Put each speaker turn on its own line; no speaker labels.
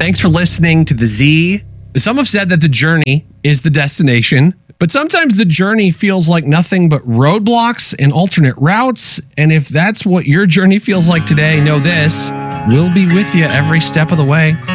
Thanks for listening to The Z. Some have said that the journey is the destination, but sometimes the journey feels like nothing but roadblocks and alternate routes. And if that's what your journey feels like today, know this: we'll be with you every step of the way.